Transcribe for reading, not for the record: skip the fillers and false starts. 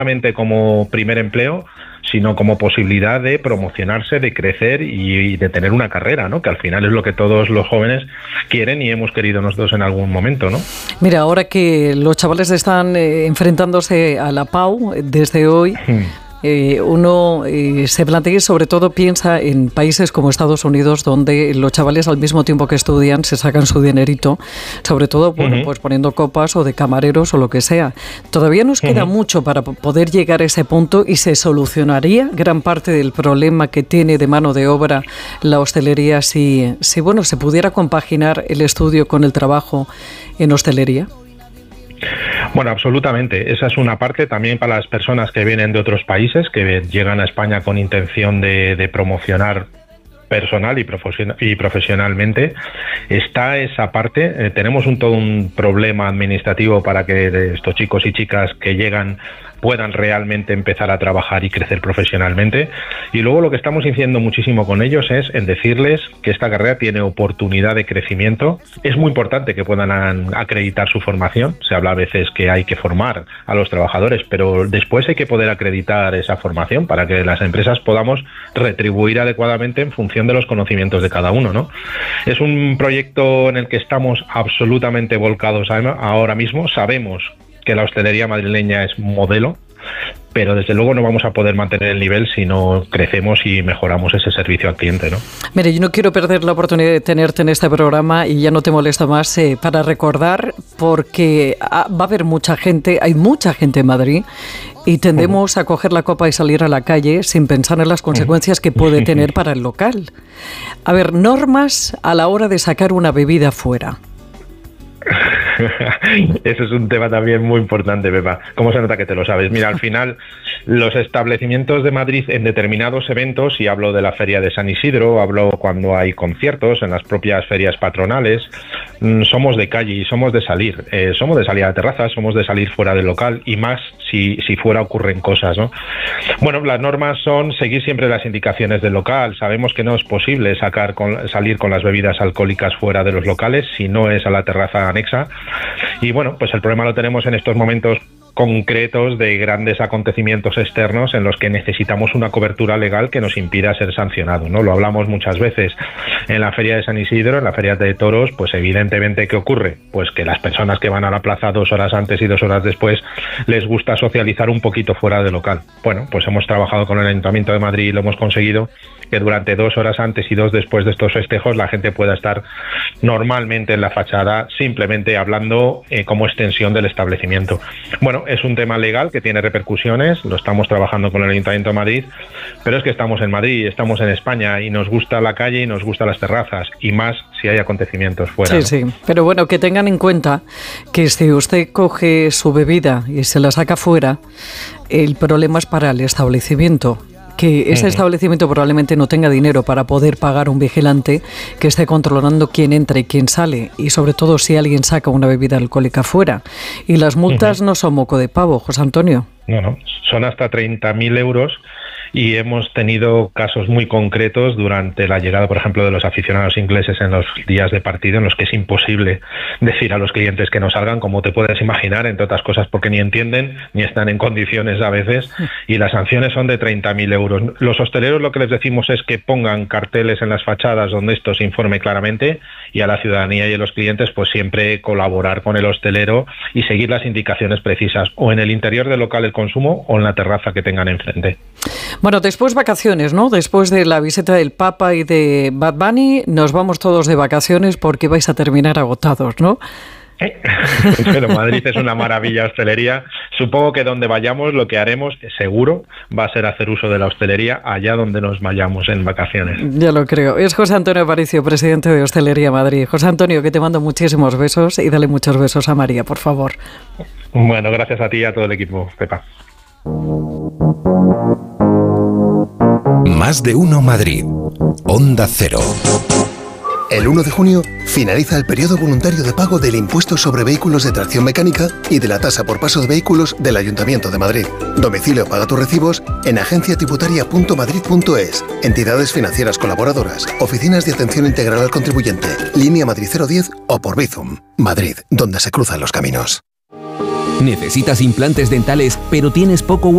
solamente como primer empleo, sino como posibilidad de promocionarse, de crecer y de tener una carrera, ¿no? Que al final es lo que todos los jóvenes quieren y hemos querido nosotros en algún momento, ¿no? Mira, ahora que los chavales están enfrentándose a la PAU desde hoy, uno se plantea y sobre todo piensa en países como Estados Unidos, donde los chavales al mismo tiempo que estudian se sacan su dinerito, sobre todo pues poniendo copas o de camareros o lo que sea. Todavía nos queda mucho para poder llegar a ese punto y se solucionaría gran parte del problema que tiene de mano de obra la hostelería si se pudiera compaginar el estudio con el trabajo en hostelería. Bueno, absolutamente. Esa es una parte también para las personas que vienen de otros países, que llegan a España con intención de promocionar personal y profesionalmente. Está esa parte. Tenemos todo un problema administrativo para que estos chicos y chicas que llegan puedan realmente empezar a trabajar y crecer profesionalmente. Y luego lo que estamos haciendo muchísimo con ellos es en decirles que esta carrera tiene oportunidad de crecimiento. Es muy importante que puedan acreditar su formación. Se habla a veces que hay que formar a los trabajadores, pero después hay que poder acreditar esa formación para que las empresas podamos retribuir adecuadamente en función de los conocimientos de cada uno, ¿no? Es un proyecto en el que estamos absolutamente volcados ahora mismo. Sabemos que la hostelería madrileña es modelo, pero desde luego no vamos a poder mantener el nivel si no crecemos y mejoramos ese servicio al cliente, ¿no? Mire, yo no quiero perder la oportunidad de tenerte en este programa y ya no te molesto más para recordar, porque va a haber mucha gente, hay mucha gente en Madrid y tendemos a coger la copa y salir a la calle sin pensar en las consecuencias que puede tener para el local. A ver, normas a la hora de sacar una bebida fuera. Eso es un tema también muy importante, Pepa. ¿Cómo se nota que te lo sabes? Mira, al final, los establecimientos de Madrid en determinados eventos, y hablo de la Feria de San Isidro, hablo cuando hay conciertos, en las propias ferias patronales, somos de calle y somos de salir. Somos de salir a la terraza, somos de salir fuera del local, y más si fuera ocurren cosas, ¿no? Bueno, las normas son seguir siempre las indicaciones del local. Sabemos que no es posible salir con las bebidas alcohólicas fuera de los locales si no es a la terraza anexa. Y bueno, pues el problema lo tenemos en estos momentos concretos de grandes acontecimientos externos en los que necesitamos una cobertura legal que nos impida ser sancionados, ¿no? Lo hablamos muchas veces en la Feria de San Isidro, en la Feria de Toros. Pues evidentemente, ¿qué ocurre? Pues que las personas que van a la plaza 2 horas antes y 2 horas después les gusta socializar un poquito fuera del local. Bueno, pues hemos trabajado con el Ayuntamiento de Madrid y lo hemos conseguido, que durante 2 horas antes y 2 después de estos festejos la gente pueda estar normalmente en la fachada, simplemente hablando como extensión del establecimiento. Bueno, es un tema legal que tiene repercusiones, lo estamos trabajando con el Ayuntamiento de Madrid, pero es que estamos en Madrid, estamos en España y nos gusta la calle y nos gustan las terrazas, y más si hay acontecimientos fuera. Sí, ¿no? Sí, pero bueno, que tengan en cuenta que si usted coge su bebida y se la saca fuera, el problema es para el establecimiento, que ese establecimiento probablemente no tenga dinero para poder pagar un vigilante que esté controlando quién entra y quién sale, y sobre todo si alguien saca una bebida alcohólica fuera. Y las multas no son moco de pavo, José Antonio. No, son hasta 30.000 euros. Y hemos tenido casos muy concretos durante la llegada, por ejemplo, de los aficionados ingleses en los días de partido, en los que es imposible decir a los clientes que no salgan, como te puedes imaginar, entre otras cosas porque ni entienden ni están en condiciones a veces, y las sanciones son de 30.000 euros. Los hosteleros lo que les decimos es que pongan carteles en las fachadas donde esto se informe claramente, y a la ciudadanía y a los clientes pues siempre colaborar con el hostelero y seguir las indicaciones precisas, o en el interior del local el consumo o en la terraza que tengan enfrente. Bueno, después vacaciones, ¿no? Después de la visita del Papa y de Bad Bunny, nos vamos todos de vacaciones porque vais a terminar agotados, ¿no? Pero Madrid es una maravilla hostelería. Supongo que donde vayamos lo que haremos, seguro, va a ser hacer uso de la hostelería allá donde nos vayamos en vacaciones. Ya lo creo. Es José Antonio Aparicio, presidente de Hostelería Madrid. José Antonio, que te mando muchísimos besos y dale muchos besos a María, por favor. Bueno, gracias a ti y a todo el equipo, Pepa. Más de uno Madrid. Onda Cero. El 1 de junio finaliza el periodo voluntario de pago del impuesto sobre vehículos de tracción mecánica y de la tasa por paso de vehículos del Ayuntamiento de Madrid. Domicilio paga tus recibos en agenciatributaria.madrid.es, entidades financieras colaboradoras, oficinas de atención integral al contribuyente, línea Madrid 010 o por Bizum. Madrid, donde se cruzan los caminos. ¿Necesitas implantes dentales pero tienes poco